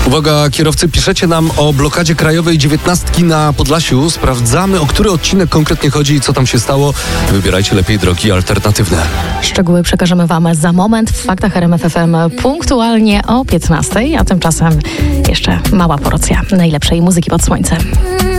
Uwaga, kierowcy, piszecie nam o blokadzie krajowej 19 na Podlasiu. Sprawdzamy, o który odcinek konkretnie chodzi i co tam się stało. Wybierajcie lepiej drogi alternatywne. Szczegóły przekażemy Wam za moment w Faktach RMF FM punktualnie o 15:00, a tymczasem jeszcze mała porcja najlepszej muzyki pod słońcem.